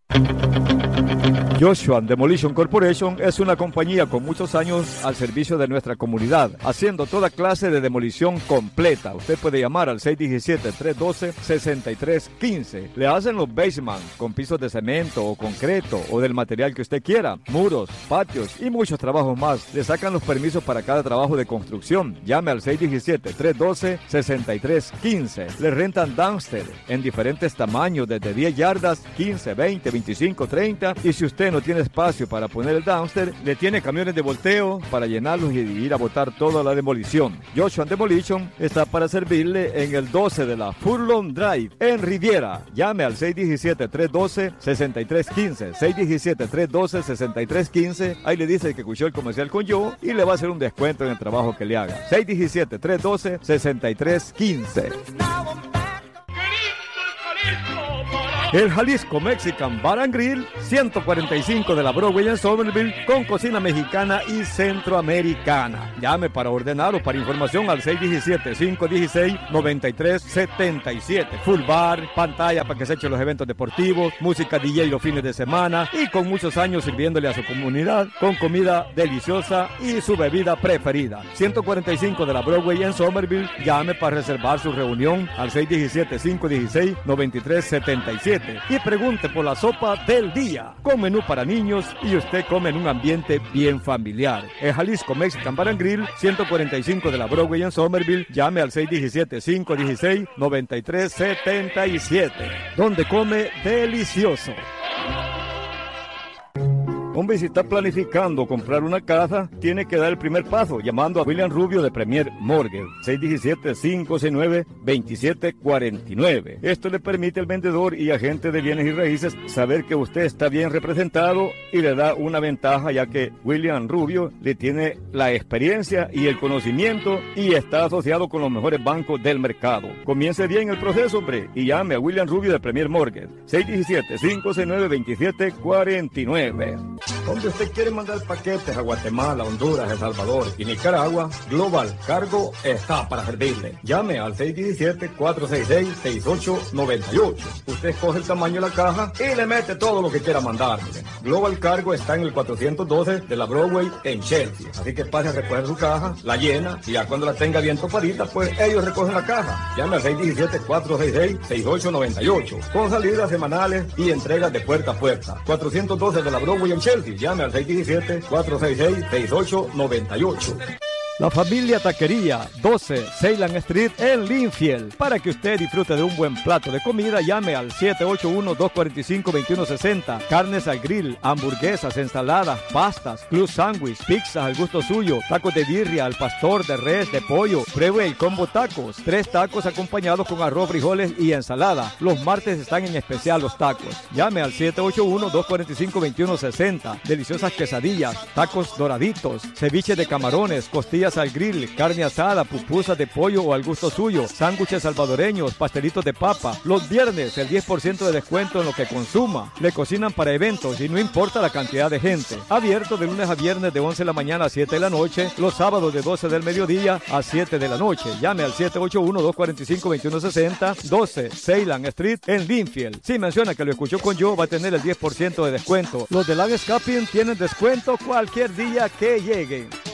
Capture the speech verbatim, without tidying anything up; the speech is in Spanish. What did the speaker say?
Joshua Demolition Corporation es una compañía con muchos años al servicio de nuestra comunidad, haciendo toda clase de demolición completa. Usted puede llamar al seis uno siete, tres uno dos, seis tres uno cinco. Le hacen los basement con pisos de cemento o concreto o del material que usted quiera, muros, patios y muchos trabajos más. Le sacan los permisos para cada trabajo de construcción. Llame al seis uno siete, tres uno dos, seis tres uno cinco. Le rentan dumpster en diferentes tamaños, desde diez yardas, quince, veinte, veinticinco, treinta. Y si usted no tiene espacio para poner el dumpster, le tiene camiones de volteo para llenarlos y ir a botar toda la demolición. Joshua Demolition está para servirle en el doce de la Furlong Drive en Riviera. Llame al seis uno siete, tres uno dos, seis tres uno cinco. seis uno siete, tres uno dos, seis tres uno cinco. Ahí le dice que escuchó el comercial con yo y le va a hacer un descuento en el trabajo que le haga. seis uno siete, tres uno dos, seis tres uno cinco. El Jalisco Mexican Bar and Grill, ciento cuarenta y cinco de la Broadway en Somerville, con cocina mexicana y centroamericana. Llame para ordenar o para información al seis uno siete, cinco uno seis, nueve tres siete siete. Full bar, pantalla para que se echen los eventos deportivos, música D J los fines de semana y con muchos años sirviéndole a su comunidad con comida deliciosa y su bebida preferida. ciento cuarenta y cinco de la Broadway en Somerville. Llame para reservar su reunión al seis uno siete, cinco uno seis, nueve tres siete siete. Y pregunte por la sopa del día, con menú para niños y usted come en un ambiente bien familiar. El Jalisco Mexican Bar and Grill, ciento cuarenta y cinco de la Broadway en Somerville. Llame al seis uno siete, cinco uno seis, nueve tres siete siete, donde come delicioso. Hombre, si está planificando comprar una casa, tiene que dar el primer paso llamando a William Rubio de Premier Mortgage, seis uno siete, cinco seis nueve, dos siete cuatro nueve. Esto le permite al vendedor y agente de bienes y raíces saber que usted está bien representado y le da una ventaja, ya que William Rubio le tiene la experiencia y el conocimiento y está asociado con los mejores bancos del mercado. Comience bien el proceso, hombre, y llame a William Rubio de Premier Mortgage, seis uno siete, cinco seis nueve, dos siete cuatro nueve. Donde usted quiere mandar paquetes a Guatemala, Honduras, El Salvador y Nicaragua, Global Cargo está para servirle. Llame al seis uno siete, cuatro seis seis, seis ocho nueve ocho. Usted escoge el tamaño de la caja y le mete todo lo que quiera mandar. Global Cargo está en el cuatrocientos doce de la Broadway en Chelsea. Así que pase a recoger su caja, la llena y ya cuando la tenga bien topadita, pues ellos recogen la caja. Llame al seis uno siete, cuatro seis seis, seis ocho nueve ocho. Con salidas semanales y entregas de puerta a puerta. cuatrocientos doce de la Broadway en Chelsea. Llame al seis uno siete, cuatro seis seis, seis ocho nueve ocho. La familia Taquería, doce Ceylan Street en Linfield. Para que usted disfrute de un buen plato de comida, llame al siete ocho uno, dos cuatro cinco, dos uno seis cero. Carnes al grill, hamburguesas, ensaladas, pastas, club sándwich, pizzas al gusto suyo, tacos de birria, al pastor, de res, de pollo. Pruebe el combo tacos. Tres tacos acompañados con arroz, frijoles y ensalada. Los martes están en especial los tacos. Llame al siete ocho uno, dos cuatro cinco, dos uno seis cero. Deliciosas quesadillas, tacos doraditos, ceviche de camarones, costillas al grill, carne asada, pupusas de pollo o al gusto suyo, sándwiches salvadoreños, pastelitos de papa. Los viernes el diez por ciento de descuento en lo que consuma. Le cocinan para eventos y no importa la cantidad de gente. Abierto de lunes a viernes de once de la mañana a siete de la noche, los sábados de doce del mediodía a siete de la noche. Llame al siete ocho uno, dos cuatro cinco, dos uno seis cero, doce Ceylan Street en Linfield. Si menciona que lo escuchó con yo, va a tener el diez por ciento de descuento. Los de Landscaping tienen descuento cualquier día que lleguen.